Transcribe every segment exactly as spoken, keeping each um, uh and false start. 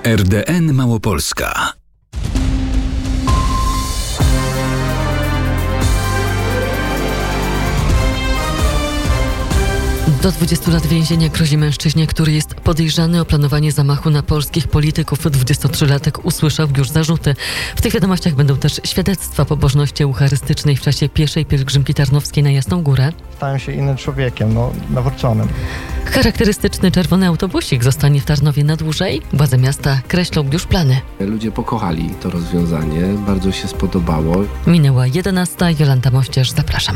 R D N Małopolska. Do dwudziestu lat więzienia grozi mężczyźnie, który jest podejrzany o planowanie zamachu na polskich polityków. dwudziestotrzylatek usłyszał już zarzuty. W tych wiadomościach będą też świadectwa pobożności eucharystycznej w czasie pierwszej pielgrzymki tarnowskiej na Jasną Górę. Stałem się innym człowiekiem, no, nawróconym. Charakterystyczny czerwony autobusik zostanie w Tarnowie na dłużej. Władze miasta kreślą już plany. Ludzie pokochali to rozwiązanie, bardzo się spodobało. Minęła jedenasta. Jolanta Mościerz, zapraszam.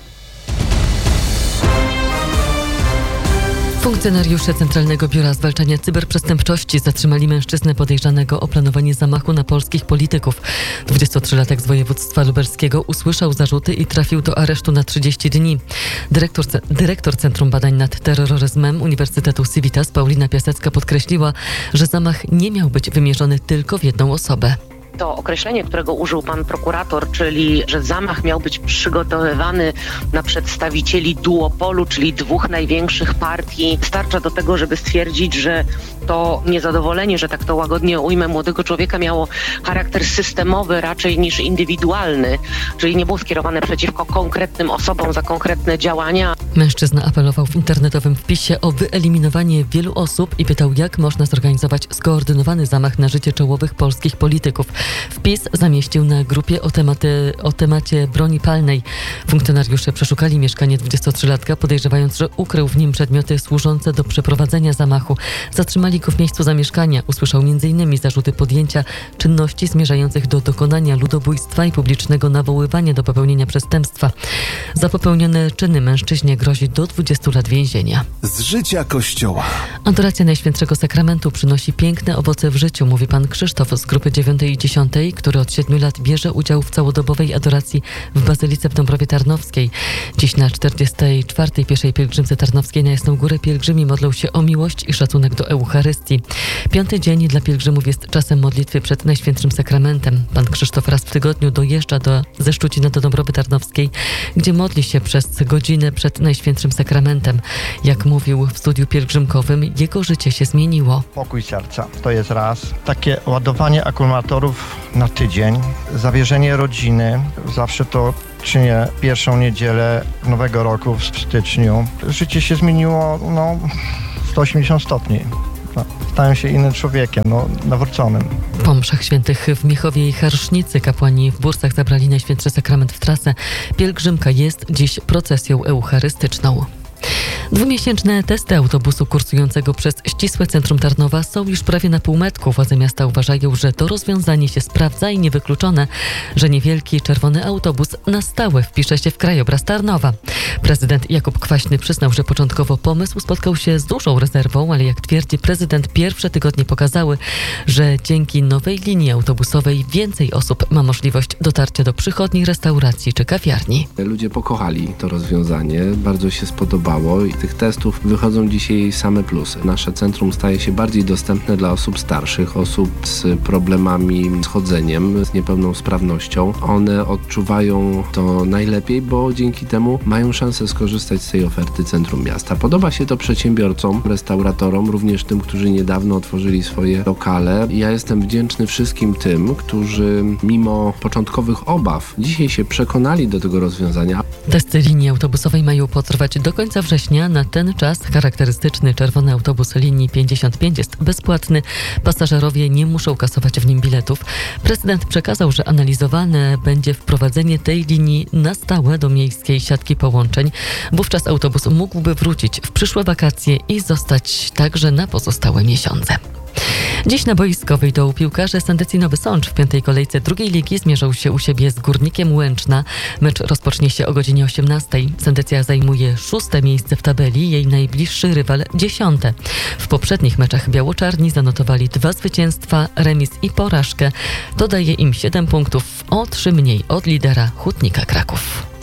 Funkcjonariusze Centralnego Biura Zwalczania Cyberprzestępczości zatrzymali mężczyznę podejrzanego o planowanie zamachu na polskich polityków. dwudziestotrzylatek z województwa lubelskiego usłyszał zarzuty i trafił do aresztu na trzydzieści dni. Dyrektor, dyrektor Centrum Badań nad Terroryzmem Uniwersytetu Civitas Paulina Piasecka podkreśliła, że zamach nie miał być wymierzony tylko w jedną osobę. To określenie, którego użył pan prokurator, czyli że zamach miał być przygotowywany na przedstawicieli duopolu, czyli dwóch największych partii, starcza do tego, żeby stwierdzić, że to niezadowolenie, że tak to łagodnie ujmę, młodego człowieka miało charakter systemowy raczej niż indywidualny, czyli nie było skierowane przeciwko konkretnym osobom za konkretne działania. Mężczyzna apelował w internetowym wpisie o wyeliminowanie wielu osób i pytał, jak można zorganizować skoordynowany zamach na życie czołowych polskich polityków. Wpis zamieścił na grupie o, tematy, o temacie broni palnej. Funkcjonariusze przeszukali mieszkanie dwudziestotrzylatka, podejrzewając, że ukrył w nim przedmioty służące do przeprowadzenia zamachu. Zatrzymali go w miejscu zamieszkania. Usłyszał między innymi zarzuty podjęcia czynności zmierzających do dokonania ludobójstwa i publicznego nawoływania do popełnienia przestępstwa. Za popełnione czyny mężczyźnie grozi do dwudziestu lat więzienia. Z życia Kościoła. Adoracja Najświętszego Sakramentu przynosi piękne owoce w życiu, mówi pan Krzysztof z grupy dziewiątej i dziesiątej, który od siedmiu lat bierze udział w całodobowej adoracji w Bazylice w Dąbrowie Tarnowskiej. Dziś na czterdziestej czwartej pierwszej pielgrzymce tarnowskiej na Jasną Górę pielgrzymi modlą się o miłość i szacunek do Eucharystii. Piąty dzień dla pielgrzymów jest czasem modlitwy przed Najświętszym Sakramentem. Pan Krzysztof raz w tygodniu dojeżdża do, ze Szczucina do Dąbrowy Tarnowskiej, gdzie modli się przez godzinę przed Najświętszym Sakramentem. Jak mówił w studiu pielgrzymkowym, jego życie się zmieniło. Pokój serca, to jest raz. Takie ładowanie akumulatorów na tydzień, zawierzenie rodziny, zawsze to czynię pierwszą niedzielę Nowego Roku w styczniu. Życie się zmieniło, no, sto osiemdziesiąt stopni. Stałem się innym człowiekiem, no, nawróconym. Po mszach świętych w Miechowie i Harsznicy kapłani w Bursach zabrali Najświętszy Sakrament w trasę. Pielgrzymka jest dziś procesją eucharystyczną. Dwumiesięczne testy autobusu kursującego przez ścisłe centrum Tarnowa są już prawie na półmetku. Władze miasta uważają, że to rozwiązanie się sprawdza i niewykluczone, że niewielki czerwony autobus na stałe wpisze się w krajobraz Tarnowa. Prezydent Jakub Kwaśny przyznał, że początkowo pomysł spotkał się z dużą rezerwą, ale jak twierdzi prezydent, pierwsze tygodnie pokazały, że dzięki nowej linii autobusowej więcej osób ma możliwość dotarcia do przychodni, restauracji czy kawiarni. Ludzie pokochali to rozwiązanie, bardzo się spodobało i tych testów wychodzą dzisiaj same plusy. Nasze centrum staje się bardziej dostępne dla osób starszych, osób z problemami z chodzeniem, z niepełnosprawnością. One odczuwają to najlepiej, bo dzięki temu mają szansę skorzystać z tej oferty centrum miasta. Podoba się to przedsiębiorcom, restauratorom, również tym, którzy niedawno otworzyli swoje lokale. Ja jestem wdzięczny wszystkim tym, którzy mimo początkowych obaw dzisiaj się przekonali do tego rozwiązania. Testy linii autobusowej mają potrwać do końca września. Na ten czas charakterystyczny czerwony autobus linii pięćdziesiąt pięć jest bezpłatny. Pasażerowie nie muszą kasować w nim biletów. Prezydent przekazał, że analizowane będzie wprowadzenie tej linii na stałe do miejskiej siatki połączeń. Wówczas autobus mógłby wrócić w przyszłe wakacje i zostać także na pozostałe miesiące. Dziś na boisko wyjdą piłkarze Sandecji Nowy Sącz. W piątej kolejce drugiej ligi zmierzą się u siebie z Górnikiem Łęczna. Mecz rozpocznie się o godzinie osiemnastej. Sandecja zajmuje szóste miejsce w tabeli, jej najbliższy rywal dziesiąte. W poprzednich meczach biało-czarni zanotowali dwa zwycięstwa, remis i porażkę. To daje im siedem punktów, o trzy mniej od lidera Hutnika Kraków.